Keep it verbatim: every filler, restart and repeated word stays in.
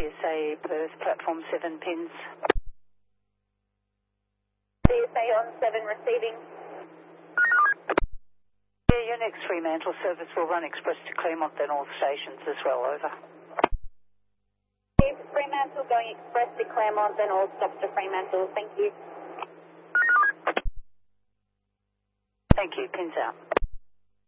S A Perth, platform seven pins. C S A on seven receiving. Yeah, your next Fremantle service will run express to Claremont, then all stations as well, over. Fremantle going express to Claremont, then all stops to Fremantle. Thank you. Thank you, pins out.